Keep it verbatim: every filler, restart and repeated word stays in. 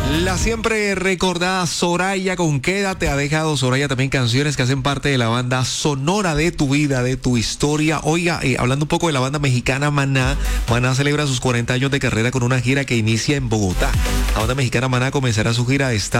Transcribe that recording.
La siempre recordada Soraya con Quédate ha dejado, Soraya, también canciones que hacen parte de la banda sonora de tu vida, de tu historia. Oiga, eh, hablando un poco de la banda mexicana Maná, Maná celebra sus cuarenta años de carrera con una gira que inicia en Bogotá. La banda mexicana Maná comenzará su gira de